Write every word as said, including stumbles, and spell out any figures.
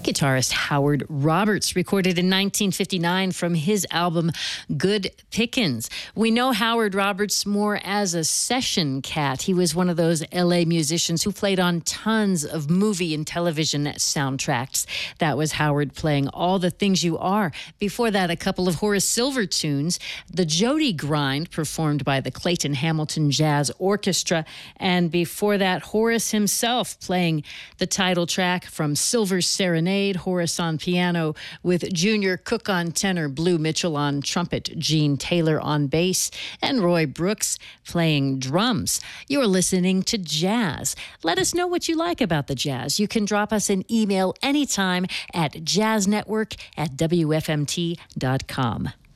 Guitarist Howard Roberts recorded in nineteen fifty-nine from his album Good Pickins. We know Howard Roberts more as a session cat. He was one of those L A musicians who played on tons of movie and television soundtracks. That was Howard playing All the Things You Are. Before that, a couple of Horace Silver tunes, The Jody Grind, performed by the Clayton Hamilton Jazz Orchestra, and before that, Horace himself playing the title track from Silver Serenade, Horace on piano with Junior Cook on tenor, Blue Mitchell on trumpet, Gene Taylor on bass, and Roy Brooks playing drums. You're listening to Jazz. Let us know what you like about the jazz. You can drop us an email anytime at jazznetwork at W F M T dot com.